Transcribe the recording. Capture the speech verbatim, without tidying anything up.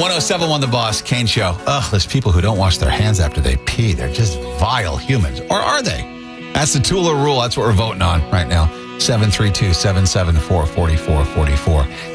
one oh seven one The Boss, Kane Show. Ugh, there's people who don't wash their hands after they pee. They're just vile humans. Or are they? That's the Tula rule. That's what we're voting on right now. seven three two, seven seven four, four four four four.